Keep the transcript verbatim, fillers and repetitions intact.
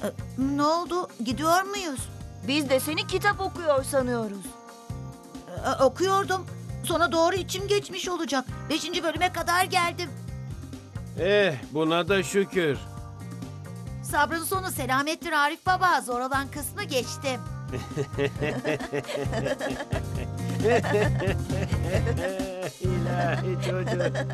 E, ne oldu? Gidiyor muyuz? Biz de seni kitap okuyor sanıyoruz. E, okuyordum. Sonra doğru içim geçmiş olacak. Beşinci bölüme kadar geldim. Eh, buna da şükür. Sabrın sonu selamettir Arif Baba. Zor olan kısmı geçtim. İlahi çocuk.